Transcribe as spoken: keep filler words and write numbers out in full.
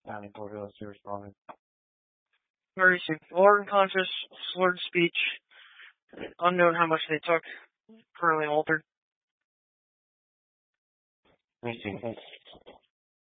County Bordeaux is responding. thirty-six. Alarm conscious, slurred speech. Unknown how much they took. Currently altered. Thank you.